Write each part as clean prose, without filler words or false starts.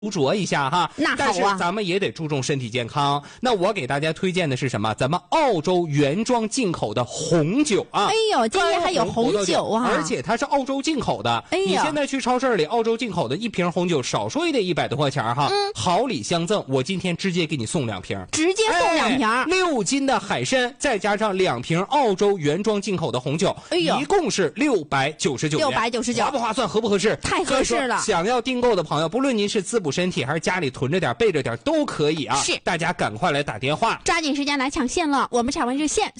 酌一下哈， 那好啊， 但是咱们也得注重身体健康。那我给大家推荐的是什么？咱们澳洲原装进口的红酒啊！ 哎呦，今天还有红酒啊！ 而且它是澳洲进口的。 哎呀， 你现在去超市里，澳洲进口的一瓶红酒少说也得100多块钱哈。好礼相赠，我今天直接给你送2瓶， 直接送2瓶 ，6斤的海参，再加上2瓶澳洲原装进口的红酒， 哎呦， 一共是699元 ，699， 划不划算，合不合适？ 太合适了。 想要订购的朋友，不论您是滋补身体还是家里囤着点备着点都可以啊。 是， 大家赶快来打电话， 抓紧时间来抢线了。我们抢问热线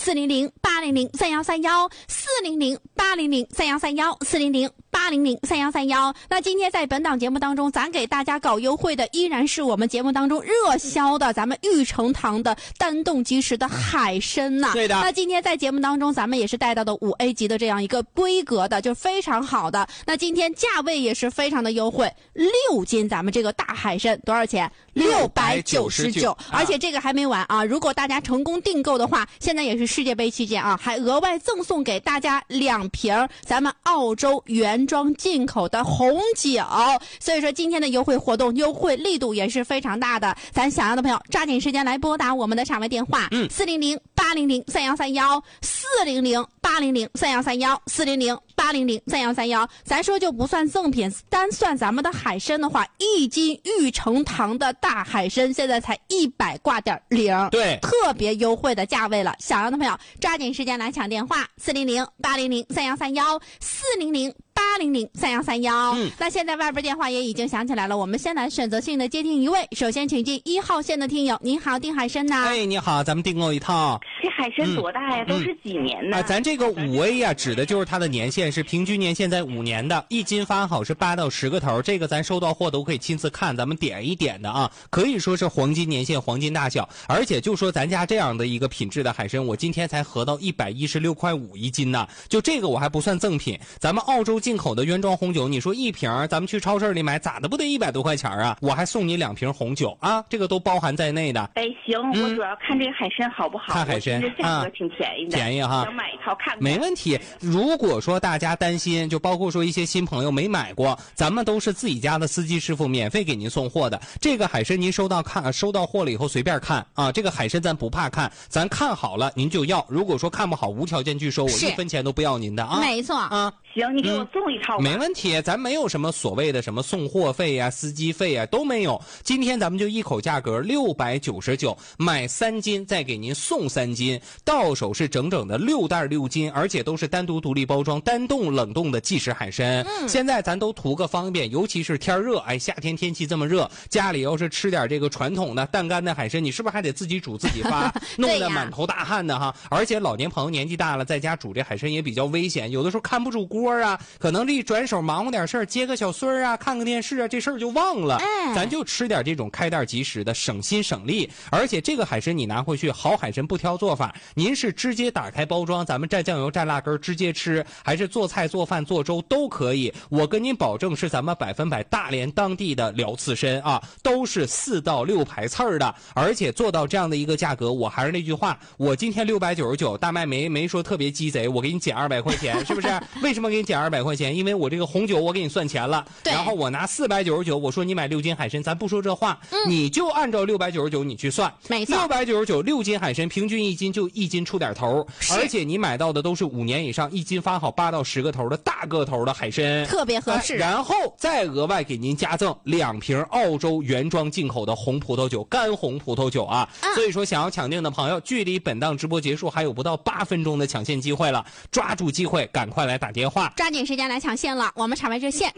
400-800-3131，400-800-3131，400-800-3131。那今天在本档节目当中，咱给大家搞优惠的依然是我们节目当中热销的咱们玉成堂的单栋即食的海参呐。 对的。 那今天在节目当中，咱们也是带到的5A 级的这样一个规格的，就非常好的。那今天价位也是非常的优惠，6斤咱们这个大海参多少钱？699，而且这个还没完啊！如果大家成功订购的话，现在也是世界杯期间啊，还额外赠送给大家2瓶咱们澳洲原装进口的红酒。所以说今天的优惠活动优惠力度也是非常大的，咱想要的朋友抓紧时间来拨打我们的场外电话，400-800-3131，400-800-3131，400-800-3131。咱说就不算赠品，单算咱们的海参的话，1斤玉成堂的大海参现在才100挂点0， 对， 特别优惠的价位了。想要的朋友抓紧时间来抢电话，400-800-3131，400-800-3131。那现在外边电话也已经响起来了，我们先来选择性的接听一位。首先请进1号线的听友，您好，订海参呐。 哎，你好，咱们订购一套。 这海参多大呀？都是几年呢？ 咱这个5A 呀，指的就是它的年限是平均年限在5年的，1斤发好是8到10个头，这个咱收到货都可以亲自看，咱们点一点的啊，可以说是黄金年限、黄金大小。而且就说咱家这样的一个品质的海参，我今天才合到116.5块1斤呢，就这个我还不算赠品。咱们澳洲进口的原装红酒，你说1瓶，咱们去超市里买咋的不得100多块钱啊？我还送你2瓶红酒啊，这个都包含在内的。 哎，行，我主要看这个海参好不好？ 看海参， 价格挺便宜的， 便宜哈， 想买一套看看。 没问题。如果说大家担心，就包括说一些新朋友没买过，咱们都是自己家的司机师傅免费给您送货的。这个海参您收到货了以后随便看啊，这个海参咱不怕看，咱看好了您就要。如果说看不好，无条件拒收，我1分钱都不要您的啊。 没错啊。 行，你给我送一套吧。 没问题，咱没有什么所谓的什么送货费呀、司机费呀都没有。今天咱们就一口价格699，买3斤再给您送3斤，到手是整整的6袋6斤，而且都是单独独立包装、单冻冷冻的即食海参。现在咱都图个方便，尤其是天热，哎，夏天天气这么热，家里要是吃点这个传统的淡干的海参，你是不是还得自己煮自己发，弄得满头大汗的哈？而且老年朋友年纪大了，在家煮这海参也比较危险，有的时候看不住锅啊，可能这一转手忙活点事儿，接个小孙啊，看个电视啊，这事儿就忘了。咱就吃点这种开袋即食的，省心省力。而且这个海参你拿回去，好海参不挑做法，您是直接打开包装，咱们蘸酱油蘸辣根直接吃，还是做菜做饭做粥都可以。我跟您保证是咱们100%大连当地的辽刺参啊，都是4到6排刺儿的，而且做到这样的一个价格，我还是那句话，我今天699，大麦没说特别鸡贼，我给你减200块钱，是不是？为什么给你减200块钱？因为我这个红酒我给你算钱了，然后我拿499，我说你买6斤海参，咱不说这话，你就按照699你去算， 没错 ，699 6斤海参，平均1斤就1斤出点头，而且你买到的都是5年以上，1斤发好8到10个头的大个头的海参， 特别合适。 然后再额外给您加赠2瓶澳洲原装进口的红葡萄酒，干红葡萄酒啊。所以说想要抢定的朋友，距离本档直播结束还有不到8分钟的抢线机会了，抓住机会赶快来打电话， 抓紧时间来抢线了。我们场外热线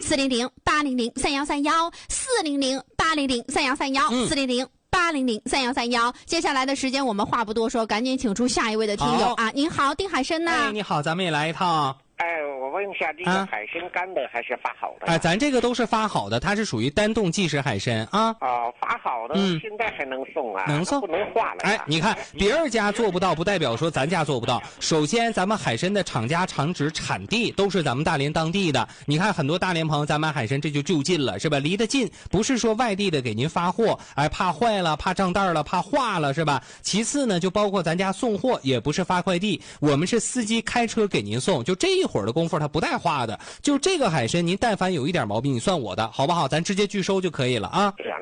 400-800-3131，400-800-3131，400-800-3131。接下来的时间我们话不多说，赶紧请出下一位的听友啊！您好，订海参呢？ 哎，你好，咱们也来一套。 哎，我问一下，这个海参干的还是发好的？ 哎，咱这个都是发好的，它是属于单冻即食海参啊。 发好的，现在还能送啊？ 能送， 不能化了。 哎，你看别人家做不到，不代表说咱家做不到。首先，咱们海参的厂家、厂址、产地都是咱们大连当地的。你看很多大连朋友，咱买海参这就近了，是吧？离得近，不是说外地的给您发货，哎，怕坏了，怕胀袋了，怕化了，是吧？其次呢，就包括咱家送货，也不是发快递，我们是司机开车给您送，就这一会儿的功夫， 它不带化的。就这个海参，您但凡有一点毛病，你算我的，好不好？咱直接拒收就可以了啊。